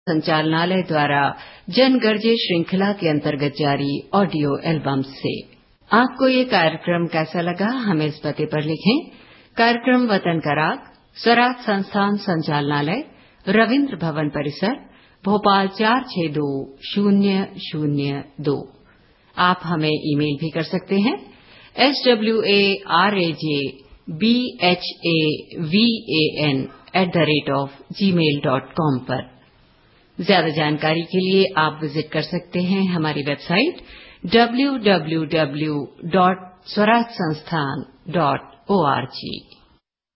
संचालनालय द्वारा जनगर्जे श्रृंखला के अंतर्गत जारी ऑडियो एल्बम से। आपको ये कार्यक्रम कैसा लगा, हमें इस पते पर लिखें। कार्यक्रम वतन का राग, स्वराज संस्थान संचालनालय, रविन्द्र भवन परिसर, भोपाल 462002। आप हमें ईमेल भी कर सकते हैं swarajaBhavan@gmail.com पर। ज्यादा जानकारी के लिए आप विजिट कर सकते हैं हमारी वेबसाइट www.swarajsansthan.org।